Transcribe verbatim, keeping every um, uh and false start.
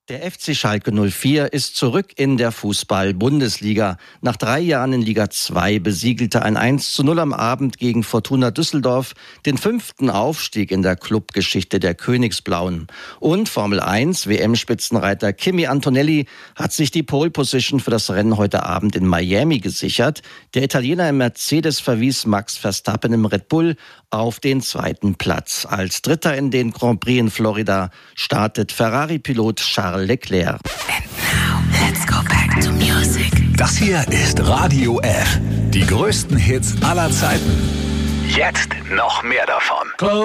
Der F C Schalke null vier ist zurück in der Fußball-Bundesliga. Nach drei Jahren in Liga zwei besiegelte ein eins zu null am Abend gegen Fortuna Düsseldorf den fünften Aufstieg in der Clubgeschichte der Königsblauen. Und Formel eins W M-Spitzenreiter Kimi Antonelli hat sich die Pole Position für das Rennen heute Abend in Miami gesichert. Der Italiener im Mercedes verwies Max Verstappen im Red Bull auf den zweiten Platz. Als Dritter in den Grand Prix in Florida startet Ferrari-Pilot Charles Leclerc. And now, let's go back to music. Das hier ist Radio F. Die größten Hits aller Zeiten. Jetzt noch mehr davon.